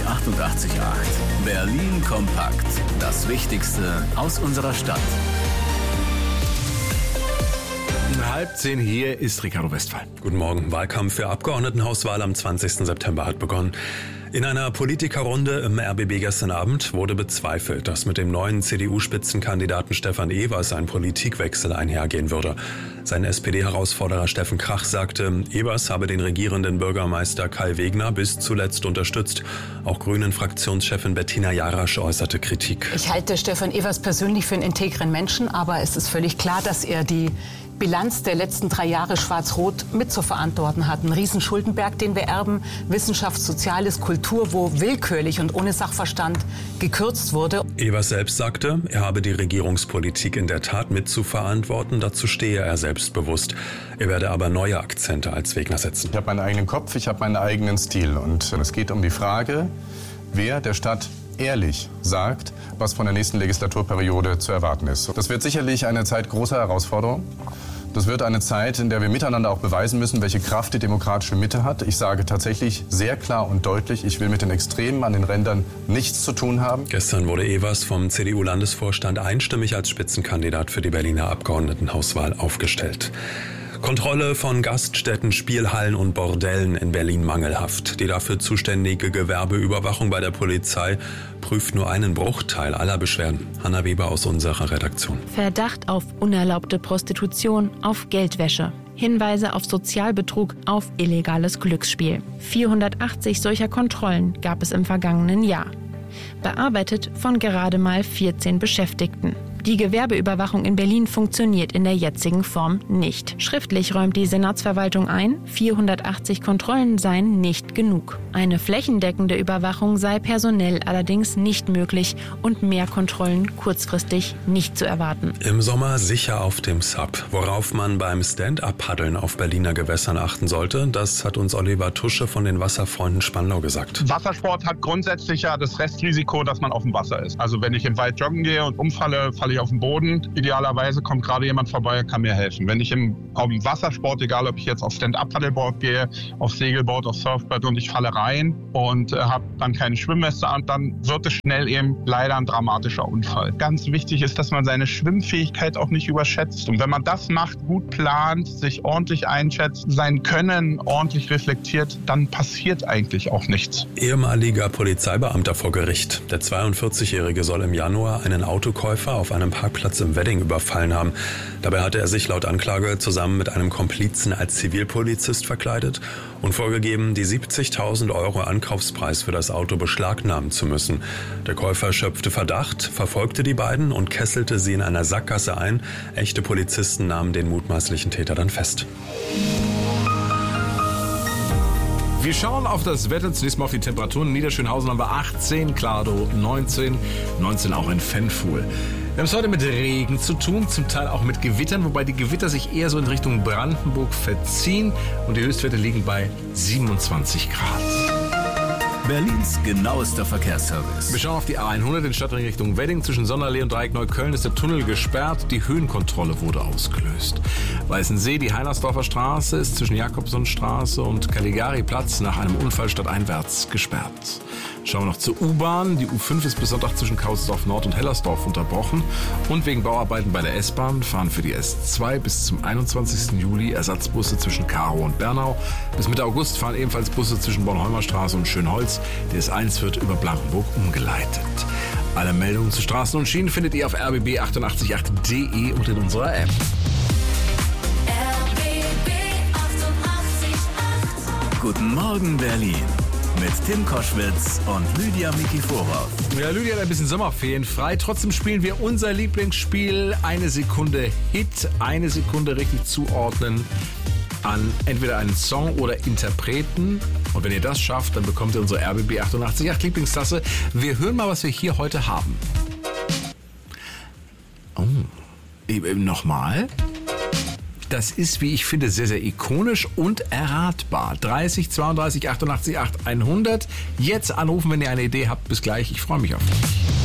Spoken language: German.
88.8. Berlin kompakt. Das Wichtigste aus unserer Stadt. 9:30 hier ist Ricardo Westphal. Guten Morgen. Wahlkampf für Abgeordnetenhauswahl am 20. September hat begonnen. In einer Politikerrunde im RBB gestern Abend wurde bezweifelt, dass mit dem neuen CDU-Spitzenkandidaten Stefan Evers ein Politikwechsel einhergehen würde. Sein SPD-Herausforderer Steffen Krach sagte, Evers habe den regierenden Bürgermeister Kai Wegner bis zuletzt unterstützt. Auch Grünen-Fraktionschefin Bettina Jarasch äußerte Kritik. Ich halte Stefan Evers persönlich für einen integren Menschen, aber es ist völlig klar, dass er die Bilanz der letzten 3 Jahre Schwarz-Rot mit zu verantworten hat. Ein Riesenschuldenberg, den wir erben, Wissenschaft, Soziales, Kultur, wo willkürlich und ohne Sachverstand gekürzt wurde. Evers selbst sagte, er habe die Regierungspolitik in der Tat mit zu verantworten. Dazu stehe er selbstbewusst. Er werde aber neue Akzente als Wegner setzen. Ich habe meinen eigenen Kopf, ich habe meinen eigenen Stil. Und es geht um die Frage, wer der Stadt ehrlich sagt, was von der nächsten Legislaturperiode zu erwarten ist. Das wird sicherlich eine Zeit großer Herausforderung. Das wird eine Zeit, in der wir miteinander auch beweisen müssen, welche Kraft die demokratische Mitte hat. Ich sage tatsächlich sehr klar und deutlich, ich will mit den Extremen an den Rändern nichts zu tun haben. Gestern wurde Evers vom CDU-Landesvorstand einstimmig als Spitzenkandidat für die Berliner Abgeordnetenhauswahl aufgestellt. Kontrolle von Gaststätten, Spielhallen und Bordellen in Berlin mangelhaft. Die dafür zuständige Gewerbeüberwachung bei der Polizei prüft nur einen Bruchteil aller Beschwerden. Hanna Weber aus unserer Redaktion. Verdacht auf unerlaubte Prostitution, auf Geldwäsche. Hinweise auf Sozialbetrug, auf illegales Glücksspiel. 480 solcher Kontrollen gab es im vergangenen Jahr. Bearbeitet von gerade mal 14 Beschäftigten. Die Gewerbeüberwachung in Berlin funktioniert in der jetzigen Form nicht. Schriftlich räumt die Senatsverwaltung ein, 480 Kontrollen seien nicht genug. Eine flächendeckende Überwachung sei personell allerdings nicht möglich und mehr Kontrollen kurzfristig nicht zu erwarten. Im Sommer sicher auf dem Sub. Worauf man beim Stand-up-Paddeln auf Berliner Gewässern achten sollte, das hat uns Oliver Tusche von den Wasserfreunden Spandau gesagt. Wassersport hat grundsätzlich ja das Restrisiko, dass man auf dem Wasser ist. Also wenn ich im Wald joggen gehe und umfalle, falle ich auf den Boden. Idealerweise kommt gerade jemand vorbei und kann mir helfen. Wenn ich im Wassersport, egal ob ich jetzt auf Stand-up-Paddleboard gehe, auf Segelboard, auf Surfboard und ich falle rein und habe dann keine Schwimmweste an, dann wird es schnell eben leider ein dramatischer Unfall. Ganz wichtig ist, dass man seine Schwimmfähigkeit auch nicht überschätzt. Und wenn man das macht, gut plant, sich ordentlich einschätzt, sein Können ordentlich reflektiert, dann passiert eigentlich auch nichts. Ehemaliger Polizeibeamter vor Gericht. Der 42-Jährige soll im Januar einen Autokäufer auf einem Parkplatz im Wedding überfallen haben. Dabei hatte er sich laut Anklage zusammen mit einem Komplizen als Zivilpolizist verkleidet und vorgegeben, die 70.000 € Ankaufspreis für das Auto beschlagnahmen zu müssen. Der Käufer schöpfte Verdacht, verfolgte die beiden und kesselte sie in einer Sackgasse ein. Echte Polizisten nahmen den mutmaßlichen Täter dann fest. Wir schauen auf das Wetter, zunächst mal auf die Temperaturen. In Niederschönhausen haben wir 18, Klado 19 auch in Fennfuhl. Wir haben es heute mit Regen zu tun, zum Teil auch mit Gewittern, wobei die Gewitter sich eher so in Richtung Brandenburg verziehen und die Höchstwerte liegen bei 27 Grad. Berlins genauester Verkehrsservice. Wir schauen auf die A100 in Stadtring Richtung Wedding. Zwischen Sonderlee und Dreieck Neukölln ist der Tunnel gesperrt. Die Höhenkontrolle wurde ausgelöst. Weißensee, die Heinersdorfer Straße ist zwischen Jakobsonstraße und Caligari-Platz nach einem Unfall stadteinwärts gesperrt. Schauen wir noch zur U-Bahn. Die U5 ist bis Sonntag zwischen Kautzdorf Nord und Hellersdorf unterbrochen. Und wegen Bauarbeiten bei der S-Bahn fahren für die S2 bis zum 21. Juli Ersatzbusse zwischen Karow und Bernau. Bis Mitte August fahren ebenfalls Busse zwischen Bornholmer Straße und Schönholz. Die S1 wird über Blankenburg umgeleitet. Alle Meldungen zu Straßen und Schienen findet ihr auf rbb888.de und in unserer App. RBB 88.8. Guten Morgen Berlin. Mit Tim Koschwitz und Lydia Mikiforov. Ja, Lydia hat ein bisschen Sommerferien frei. Trotzdem spielen wir unser Lieblingsspiel. 1 Sekunde Hit. 1 Sekunde richtig zuordnen an entweder einen Song oder Interpreten. Und wenn ihr das schafft, dann bekommt ihr unsere RBB 88.8 Lieblingstasse. Wir hören mal, was wir hier heute haben. Oh, nochmal. Das ist, wie ich finde, sehr, sehr ikonisch und erratbar. 30 32 88 8 100. Jetzt anrufen, wenn ihr eine Idee habt. Bis gleich. Ich freue mich auf euch.